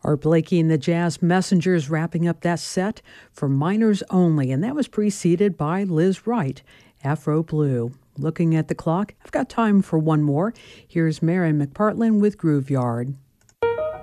Art Blakey and the Jazz Messengers wrapping up that set for Minors Only, and that was preceded by Liz Wright, Afro Blue. Looking at the clock, I've got time for one more. Here's Mary McPartlin with Groove Yard.